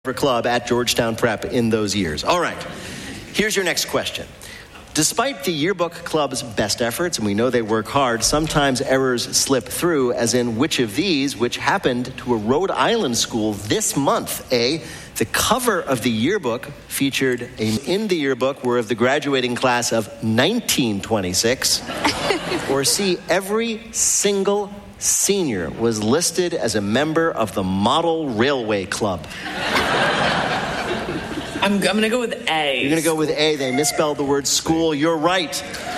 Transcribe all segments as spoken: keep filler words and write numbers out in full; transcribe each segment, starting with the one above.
club at Georgetown Prep in those years. All right, here's your next question. Despite the yearbook club's best efforts, and we know they work hard, sometimes errors slip through, as in which of these, which happened to a Rhode Island school this month? A, the cover of the yearbook featured a, in the yearbook were of the graduating class of nineteen twenty-six. Or C, every single senior was listed as a member of the Model Railway Club. I'm, I'm going to go with A. You're going to go with A. They misspelled the word school. You're right.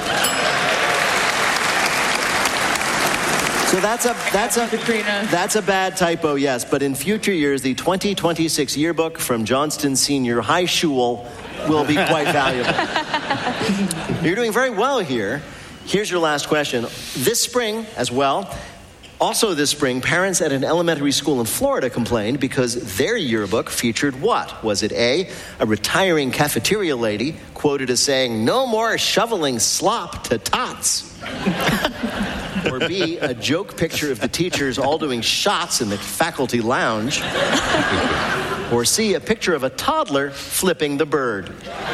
So that's a that's a that's a bad typo, yes. But in future years, the twenty twenty-six yearbook from Johnston Senior High School will be quite valuable. You're doing very well here. Here's your last question. This spring, as well, also this spring, parents at an elementary school in Florida complained because their yearbook featured what? Was it A, a retiring cafeteria lady quoted as saying, "No more shoveling slop to tots"? Or B, a joke picture of the teachers all doing shots in the faculty lounge? Or C, a picture of a toddler flipping the bird?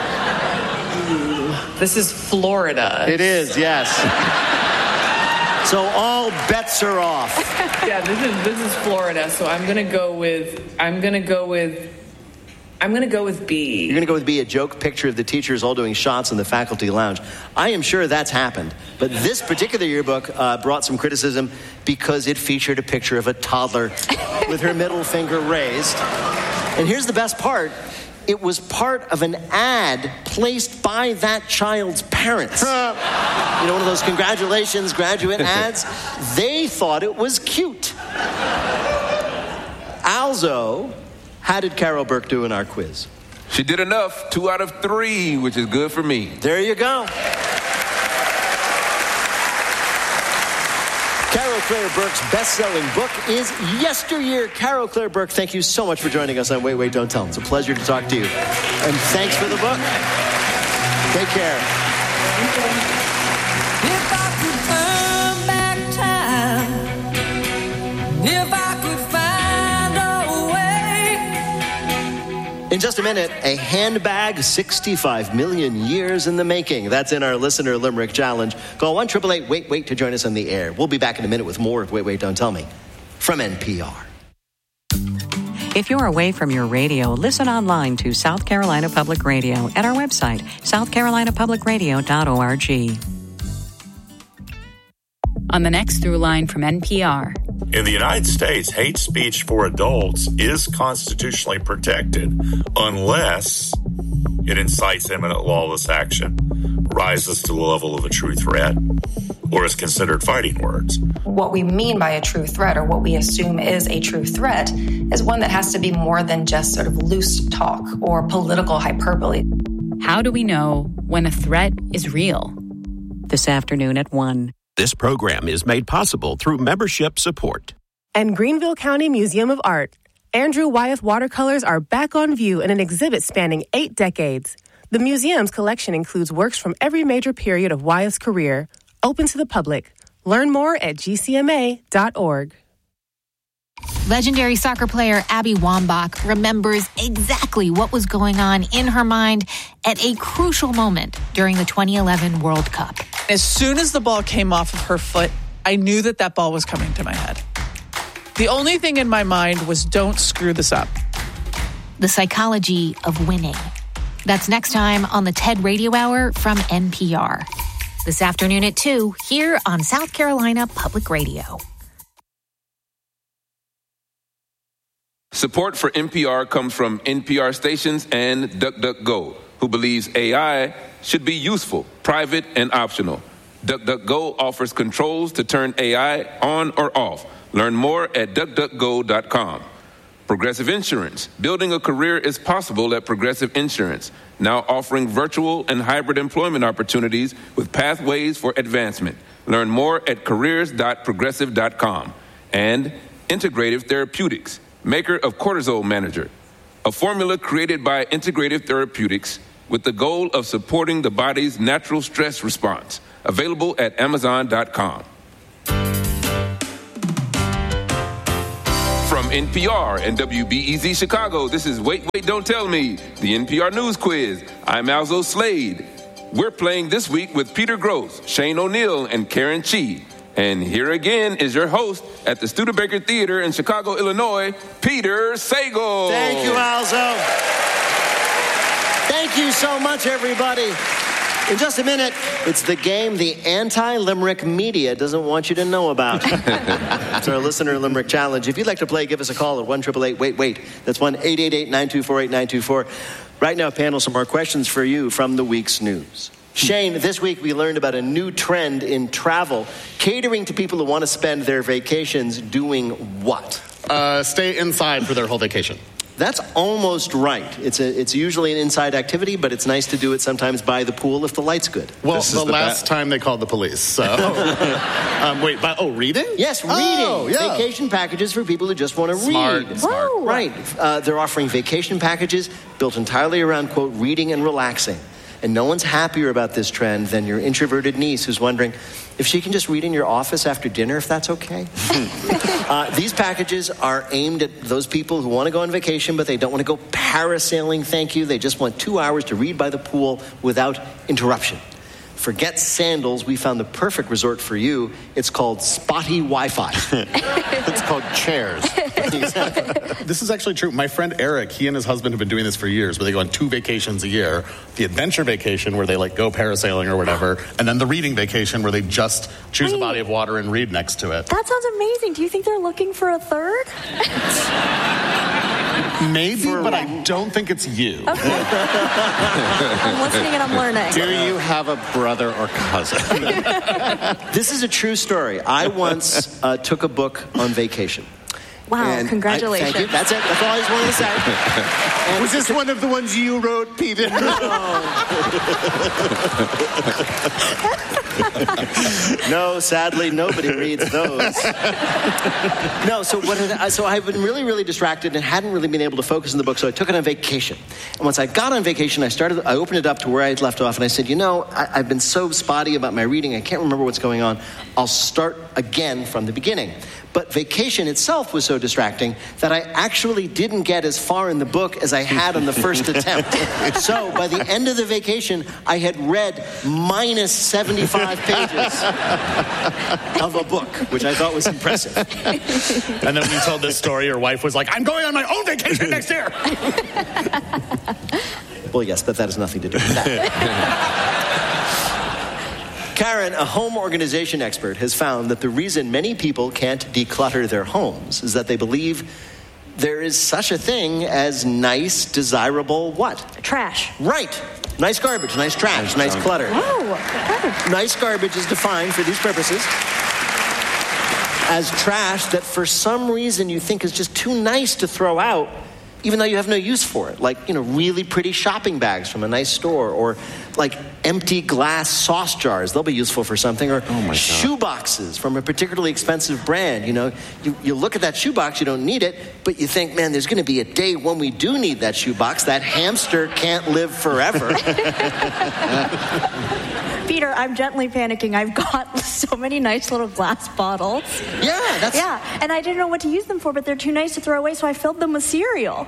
This is Florida. It is, yes. So all bets are off. Yeah, this is this is Florida. So I'm gonna go with I'm gonna go with I'm gonna go with B. You're gonna go with B, a joke picture of the teachers all doing shots in the faculty lounge. I am sure that's happened, but this particular yearbook uh, brought some criticism because it featured a picture of a toddler with her middle finger raised. And here's the best part. It was part of an ad placed by that child's parents. You know, one of those congratulations graduate ads? They thought it was cute. Also, how did Carol Burke do in our quiz? She did enough. Two out of three, which is good for me. There you go. Carol Claire Burke's best-selling book is Yesteryear. Carol Claire Burke, thank you so much for joining us on Wait, Wait, Don't Tell. It's a pleasure to talk to you. And thanks for the book. Take care. If I could turn back time, if I could find a way. In just a minute, a handbag sixty-five million years in the making. That's in our Listener Limerick Challenge. Call one eight eight eight wait wait to join us on the air. We'll be back in a minute with more of Wait, Wait, Don't Tell Me from N P R. If you're away from your radio, listen online to South Carolina Public Radio at our website, south carolina public radio dot org. On the next through line from N P R. In the United States, hate speech for adults is constitutionally protected unless it incites imminent lawless action, rises to the level of a true threat, or is considered fighting words. What we mean by a true threat, or what we assume is a true threat, is one that has to be more than just sort of loose talk or political hyperbole. How do we know when a threat is real? This afternoon at one. This program is made possible through membership support. And Greenville County Museum of Art. Andrew Wyeth watercolors are back on view in an exhibit spanning eight decades. The museum's collection includes works from every major period of Wyeth's career, open to the public. Learn more at g c m a dot org. Legendary soccer player Abby Wambach remembers exactly what was going on in her mind at a crucial moment during the twenty eleven World Cup. As soon as the ball came off of her foot, I knew that that ball was coming to my head. The only thing in my mind was, don't screw this up. The psychology of winning. That's next time on the TED Radio Hour from N P R. This afternoon at two, here on South Carolina Public Radio. Support for N P R comes from N P R stations and DuckDuckGo, who believes A I should be useful, private, and optional. DuckDuckGo offers controls to turn A I on or off. Learn more at duck duck go dot com. Progressive Insurance. Building a career is possible at Progressive Insurance, now offering virtual and hybrid employment opportunities with pathways for advancement. Learn more at careers dot progressive dot com. And Integrative Therapeutics, maker of Cortisol Manager, a formula created by Integrative Therapeutics with the goal of supporting the body's natural stress response. Available at amazon dot com. From From N P R and W B E Z Chicago, this is Wait, Wait, Don't Tell Me, the N P R News Quiz. I'm Alzo Slade. We're playing this week with Peter Gross, Shane O'Neill, and Karen Chi. And here again is your host at the Studebaker Theater in Chicago, Illinois, Peter Sagal. Thank you, Alzo. Thank you so much, everybody. In just a minute, it's the game the anti-Limerick media doesn't want you to know about. It's our Listener Limerick Challenge. If you'd like to play, give us a call at one eight eight eight, wait, wait. That's one eight eight eight, nine two four, eight nine two four. Right now, panel, some more questions for you from the week's news. Shane, this week we learned about a new trend in travel, catering to people who want to spend their vacations doing what? Uh, stay inside for their whole vacation. That's almost right. It's a, it's usually an inside activity, but it's nice to do it sometimes by the pool if the light's good. Well, the, the last ba- time they called the police, so... um, wait, but, oh, reading? Yes, reading. Oh, yeah. Vacation packages for people who just want to smart, read. Smart, Whoa. Right. Uh, they're offering vacation packages built entirely around, quote, reading and relaxing. And no one's happier about this trend than your introverted niece who's wondering if she can just read in your office after dinner, if that's okay. uh, these packages are aimed at those people who want to go on vacation, but they don't want to go parasailing, thank you. They just want two hours to read by the pool without interruption. Forget sandals. We found the perfect resort for you. It's called Spotty Wi-Fi. It's called chairs. Exactly. This is actually true. My friend Eric, he and his husband have been doing this for years, where they go on two vacations a year. The adventure vacation, where they like go parasailing or whatever, and then the reading vacation, where they just choose Wait. a body of water and read next to it. That sounds amazing. Do you think they're looking for a third? Maybe, for but I don't think it's you. Okay. I'm listening and I'm learning. Do you have a brother or cousin? This is a true story. I once uh, took a book on vacation. Wow, and congratulations. I, thank you. That's it. That's all I just wanted to say. And was this one of the ones you wrote, Peter? No, sadly, nobody reads those. No, so what? Had, so I've been really, really distracted and hadn't really been able to focus on the book, so I took it on vacation. And once I got on vacation, I started. I opened it up to where I had left off, and I said, you know, I, I've been so spotty about my reading, I can't remember what's going on. I'll start again from the beginning. But vacation itself was so distracting that I actually didn't get as far in the book as I had on the first attempt. So by the end of the vacation, I had read minus seventy-five pages of a book, which I thought was impressive. And then when you told this story, your wife was like, I'm going on my own vacation next year. Well, yes, but that has nothing to do with that. Karen, a home organization expert, has found that the reason many people can't declutter their homes is that they believe there is such a thing as nice, desirable what? Trash. Right. Nice garbage, nice trash, nice, nice clutter. Oh, nice garbage is defined for these purposes as trash that for some reason you think is just too nice to throw out, even though you have no use for it. Like, you know, really pretty shopping bags from a nice store, or like empty glass sauce jars. They'll be useful for something. Or oh shoe boxes from a particularly expensive brand. You know, you, you look at that shoebox, you don't need it, but you think, man, there's going to be a day when we do need that shoebox. That hamster can't live forever. Peter, I'm gently panicking. I've got so many nice little glass bottles. Yeah, that's... Yeah, and I didn't know what to use them for, but they're too nice to throw away, so I filled them with cereal.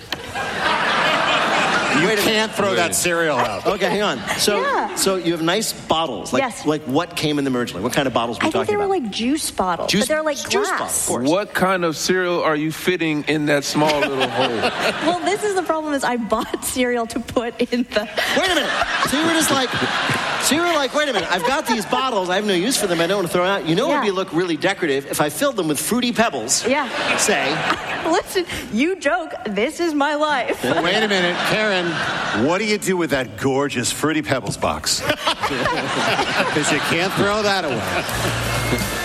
You can't throw that cereal out. Okay, hang on. So, yeah. so you have nice bottles. Like, yes. Like what came in them originally? What kind of bottles were I you talking about? I think they were like juice bottles, juice, but they're like juice glass. Bottles, of course. What kind of cereal are you fitting in that small little hole? Well, this is the problem: is I bought cereal to put in the. Wait a minute. So you were just like, so you were like, wait a minute. I've got these bottles. I have no use for them. I don't want to throw them out. You know, yeah. it would be look really decorative if I filled them with Fruity Pebbles. Yeah. Say. Listen, you joke. This is my life. Wait a minute, Karen. What do you do with that gorgeous Fruity Pebbles box? Because you can't throw that away.